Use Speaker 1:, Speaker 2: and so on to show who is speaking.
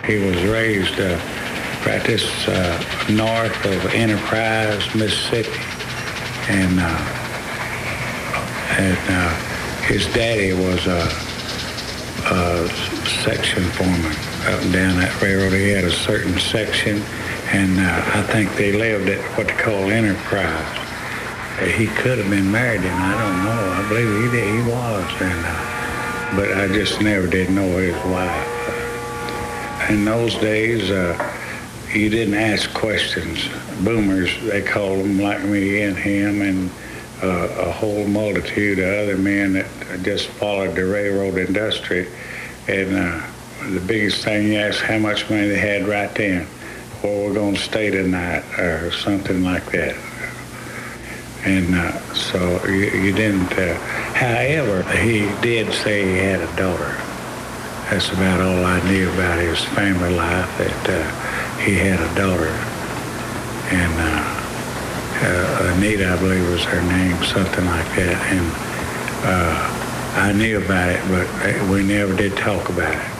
Speaker 1: He was raised right this north of Enterprise, Mississippi, and his daddy was a section foreman up and down that railroad. He had a certain section, and I think they lived at what they call Enterprise. He could have been married, and I don't know. I believe he did. He was, but I just never did know his wife. In those days, you didn't ask questions. Boomers, they called them, like me and him, and a whole multitude of other men that just followed the railroad industry. And the biggest thing, you asked how much money they had right then, where we're going to stay tonight, or something like that. And so you didn't. However, he did say he had a daughter. That's about all I knew about his family life, that he had a daughter. And Anita, I believe was her name, something like that. And I knew about it, but we never did talk about it.